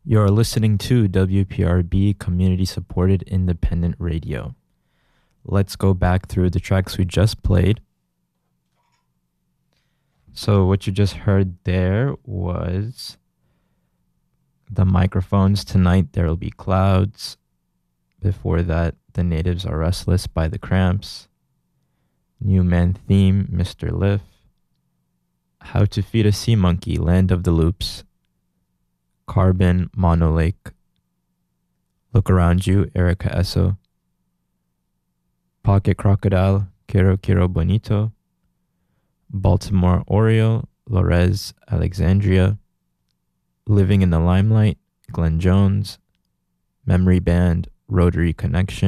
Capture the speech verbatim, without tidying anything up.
You're listening to W P R B Community Supported Independent Radio. Let's go back through the tracks we just played. So what you just heard there was The Microphones, Tonight There'll Be Clouds. Before that, The Natives Are Restless by The Cramps. New Man Theme, Mister Liff. How to Feed a Sea Monkey, Land of the Loops. Carbon, Mono Lake. Look Around You, Erica Esso. Pocket Crocodile, Quiero Quiero Bonito. Baltimore Oreo, Lorez Alexandria. Living in the Limelight, Glenn Jones. Memory Band, Rotary Connection.